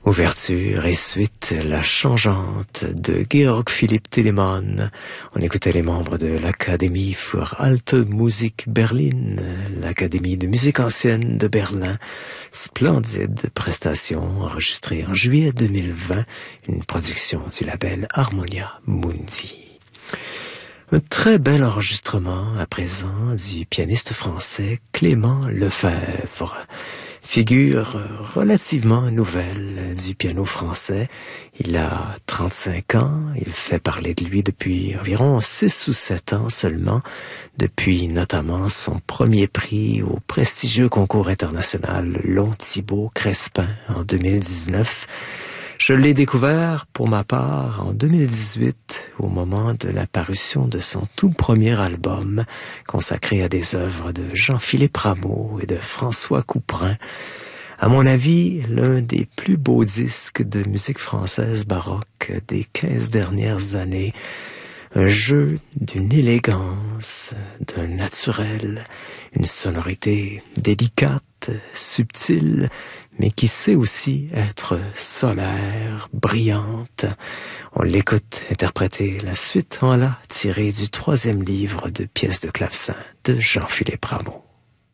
Ouverture et suite, La Changeante de Georg Philipp Telemann. On écoutait les membres de l'Académie für Alte Musik Berlin, l'Académie de musique ancienne de Berlin. Splendide prestation enregistrée en juillet 2020, une production du label Harmonia Mundi. Un très bel enregistrement à présent du pianiste français Clément Lefebvre. Figure relativement nouvelle du piano français. Il a 35 ans, il fait parler de lui depuis environ 6 ou 7 ans seulement, depuis notamment son premier prix au prestigieux concours international Long Thibaut Crespin en 2019. Je l'ai découvert, pour ma part, en 2018, au moment de la parution de son tout premier album, consacré à des œuvres de Jean-Philippe Rameau et de François Couperin. À mon avis, l'un des plus beaux disques de musique française baroque des 15 dernières années. Un jeu d'une élégance, d'un naturel, une sonorité délicate, subtile, mais qui sait aussi être solaire, brillante. On l'écoute interpréter la suite en la tirée du 3e livre de pièces de clavecin de Jean-Philippe Rameau.